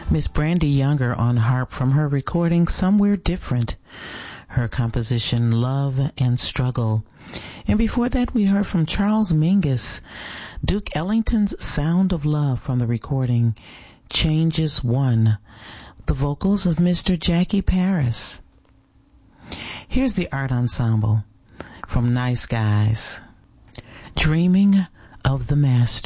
Miss Brandy Younger on harp from her recording Somewhere Different, her composition Love and Struggle. And before that, we heard from Charles Mingus, Duke Ellington's Sound of Love from the recording Changes One, the vocals of Mr. Jackie Paris. Here's the Art Ensemble from Nice Guys, Dreaming of the Master.